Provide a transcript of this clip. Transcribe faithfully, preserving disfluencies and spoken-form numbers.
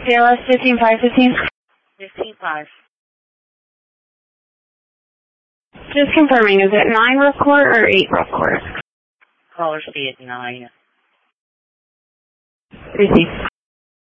C L S fifteen five fifteen. fifteen five. Just confirming, is it nine rough court or eight rough court? Caller speed nine. Receive.